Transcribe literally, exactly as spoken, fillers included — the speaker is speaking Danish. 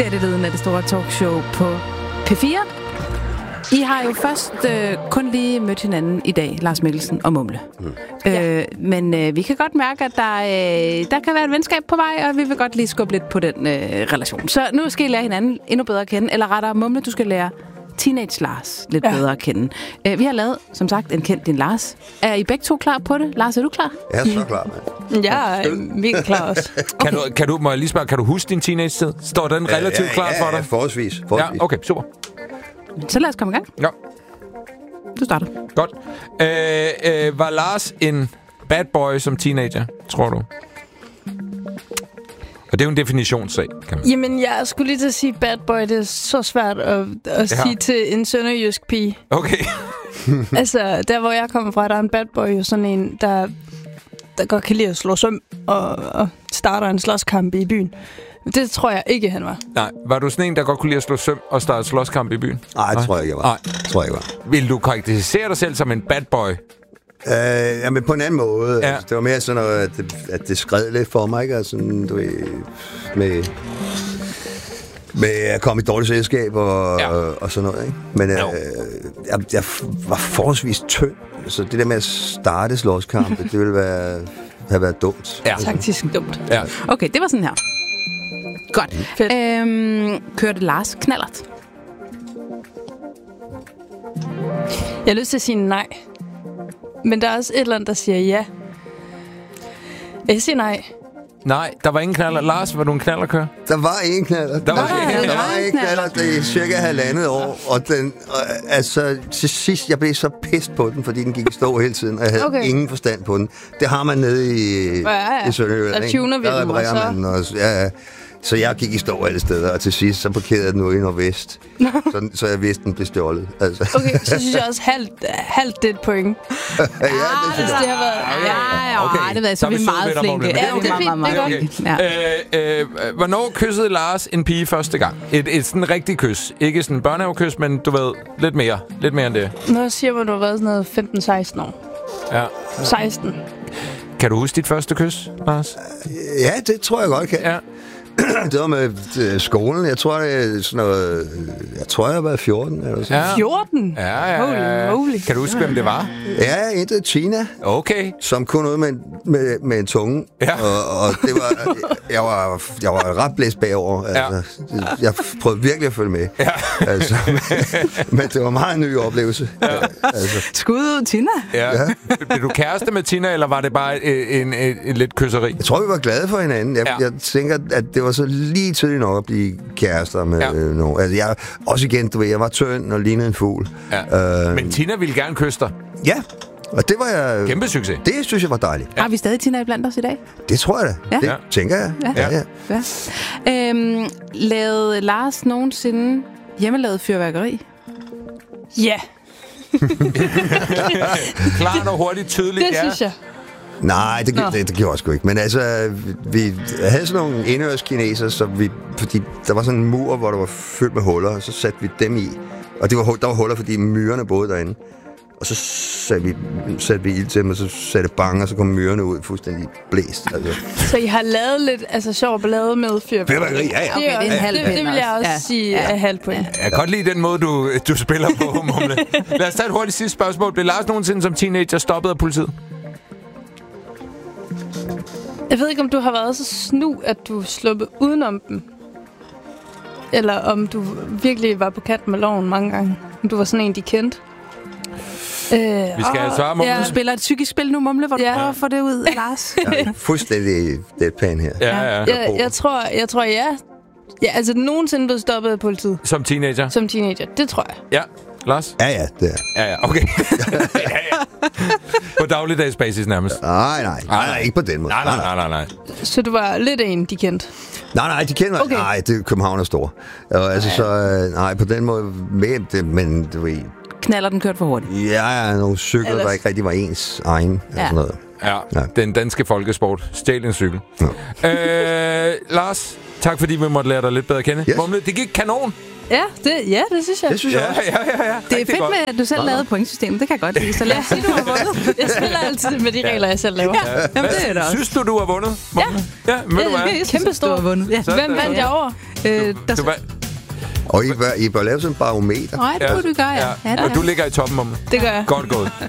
Det er det lyden af det store talkshow på P fire. I har jo først øh, kun lige mødt hinanden i dag, Lars Mikkelsen og Mumle. Mm. Øh, ja. Men øh, vi kan godt mærke, at der, øh, der kan være et venskab på vej, og vi vil godt lige skubbe lidt på den øh, relation. Så nu skal I lære hinanden endnu bedre at kende. Eller rettere, Mumle, du skal lære Teenage Lars lidt ja. bedre at kende. Øh, vi har lavet, som sagt, en kendt din Lars. Er I begge to klar på det? Lars, er du klar? Jeg er så klar, mand. Jeg er mega klar også. Okay. Kan, du, kan, du, må jeg lige spørge, kan du huske din teenage-tid? Står den relativt ja, ja, klar for dig? Ja, forholdsvis. forholdsvis. Ja, okay, super. Så lad os komme i gang. Ja. Du starter. Godt. Øh, øh, var Lars en bad boy som teenager, tror du? Og det er jo en definitionssag, kan man. Jamen, jeg skulle lige til at sige bad boy. Det er så svært at, at ja. sige til en sønderjysk pige. Okay. Altså, der hvor jeg kommer fra, der er en bad boy jo sådan en, der, der godt kan lide at slå søm og, og starter en slåskamp i byen. Det tror jeg ikke, han var. Nej, var du sådan en, der godt kunne lide at slå søm og starte slåskamp i byen? Nej, det tror jeg ikke, jeg var. Nej. Tror jeg ikke, jeg var. Vil du karakterisere dig selv som en bad boy? Øh, jamen på en anden måde. Ja. Altså, det var mere sådan noget, at det, at det skred lidt for mig, ikke? Altså, du ved, med, med at komme i dårligt selskab og, ja. og, og sådan noget, ikke? Men øh, jeg, jeg var forholdsvis tynd, så det der med at starte slåskampe, det ville være, have været dumt. Ja. Taktisk dumt. Ja. Okay, det var sådan her. Godt. Fedt. Øhm, kørte Lars knallert? Jeg har lyst til at sige nej. Men der er også et eller andet, der siger ja. Jeg siger nej. Nej, der var ingen knaller. Lars, var du en knallerkører? Der var en knaller. Der var, Nej, ikke Der var en knaller, det er cirka halvandet år, og den, og, altså, til sidst, jeg blev så pist på den, fordi den gik i stå hele tiden, og jeg havde okay. ingen forstand på den. Det har man nede i, ja, ja. i Sønderjylland, Der tuner vi der den, reparerer og så... man den også. Ja, ja. Så jeg gik i stå alle steder, og til sidst så parkerede jeg den ude i Nordvest. så, så jeg vidste, den blev stjålet. Altså. Okay, så synes jeg også halvt, halvt det et point. ja, det synes det jeg. har været... Ja, ja, Okay. det ved jeg, så, Så er vi er vi meget søde ved dig, flinke. Mumle. Ja, det er fint, det er godt. Ja. Øh, øh, hvornår kyssede Lars en pige første gang? Et, et sådan rigtig kys. Ikke sådan en børnehavekys, men du ved, lidt mere. Lidt mere end det. Nå siger man, du har været sådan noget femten seksten år. Ja. seksten. Kan du huske dit første kys, Lars? Ja, det tror jeg godt kan. Ja. Det var med øh, skolen. Jeg tror, det er sådan noget... Jeg tror, jeg har været fjorten. Eller sådan. Ja. fjorten? Ja, ja, ja. Holy moly. Kan du huske, hvem det var? Ja, intet Tina. Okay. Som kunne noget med, med, med en tunge. Ja. Og, og det var... Jeg var, jeg var ret blæst bagover. Altså, ja. Jeg prøvede virkelig at følge med. Ja. Altså, men, men det var en meget ny oplevelse. Ja. Altså. Skud ud, Tina. Ja. Ja. Blev du kæreste med Tina, eller var det bare en, en, en, en lidt kysseri? Jeg tror, vi var glade for hinanden. Jeg, ja. jeg tænker, at det var så lige tidligt nok at blive kærester med ja. øh, nogen. Altså, jeg, også igen, du ved, jeg var tynd og lignede en fugl. Ja. Øh, Men Tina ville gerne kysse dig. Ja, og det var jeg... Kæmpe succes. Det synes jeg var dejligt. Ja. Har vi stadig Tina iblandt os i dag? Det tror jeg da. Ja. Det tænker jeg. Ja. Ja, ja. ja. Øhm, lavede Lars nogensinde hjemmelavet fyrværkeri? Ja. Klart og hurtigt, tydeligt, Det ja. synes jeg. Nej, det, det, det gjorde jeg sgu ikke. Men altså, vi havde sådan nogle indhørskineser, så vi, fordi der var sådan en mur, hvor der var fyldt med huller, og så satte vi dem i. Og det var, der var huller, fordi myrerne boede derinde. Og så satte vi, satte vi ild til dem, og så satte bang, og så kom myrerne ud fuldstændig blæst. Altså. Så I har lavet lidt altså, sjov ballade med fyrværkeri? Fyrværkeri, ja, ja. Det, er Okay, det er en halv det, det, det vil jeg også ja. sige er halvt point. Jeg kan godt lide den måde, du, du spiller på, Mumle. Lad os tage et hurtigt sidste spørgsmål. Blev Lars nogensinde som teenager stoppet af politiet? Jeg ved ikke, om du har været så snu, at du er sluppet udenom dem. Eller om du virkelig var på kant med loven mange gange. Om du var sådan en, de kendte. Øh, Vi skal åh, svare, Mumle. Du spiller et psykisk spil nu, Mumle, hvor du Ja. prøver at få det ud af Lars. Jeg er fuldstændig deadpan her. Ja, ja. Jeg, jeg, tror, jeg tror, ja. Ja, altså nogensinde blevet stoppet af politiet Som teenager? som teenager. Det tror jeg. Ja. Lars? Ja, ja, det er. Ja, ja, okay. ja, ja. På dagligdags basis nærmest. Nej, nej, nej, nej, ikke på den måde. Nej, nej, nej, nej, nej. Så du var lidt en, de kendte? Nej, nej, de kender mig. Okay. Nej, det, København er stor. Og, altså, så, øh, nej, på den måde, med det, men du ved, Knaller den kørt for hurtigt. ja, ja, nogle cykler, Ellers- der ikke rigtig var ens egen. Ja. Sådan noget. Ja, Ja. den danske folkesport. Stjæl en cykel. Øh, Lars, tak fordi vi måtte lære dig lidt bedre at kende. Yes. Mumle, det gik kanon. Ja, det, ja, det synes jeg. Det synes jeg Ja, også. ja, ja, ja. Det er Rigtig fedt godt. med, at du selv lavede pointsystemet. Det kan jeg godt lide. Så lad os sige, du har vundet. Jeg spiller altid med de regler, jeg selv laver. Ja, jamen, det er det også. Synes du, du har vundet? Ja. Ja, ved du hvad? Jeg synes, du har vundet. Ja. Så- Hvem vandt jeg over? Øh, der, Du, var, Og I bør, I bør lave sådan en barometer. nej, det burde du gøre, ja. ja det og er. du ligger i toppen om det. Det gør jeg. Godt gået.